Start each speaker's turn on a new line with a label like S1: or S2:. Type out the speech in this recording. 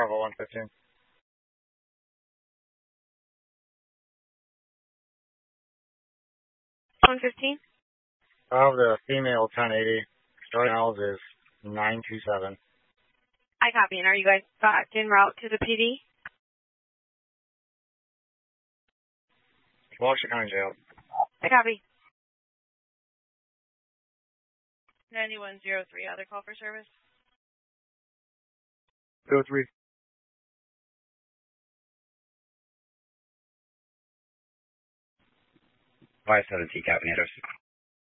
S1: Bravo 115. The female 1080. Story miles is 927.
S2: I copy. And are you guys back en route to the PD?
S1: Washington County Jail.
S2: I copy.
S3: 9103, other call for service?
S1: 03.
S4: 517, Captain Anderson.